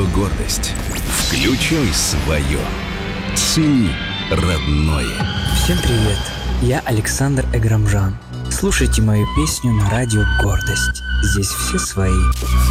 Радио «Гордость». Включай свое. Цени родное. Всем привет, я Александр Эграмжан. Слушайте мою песню на радио «Гордость». Здесь все свои.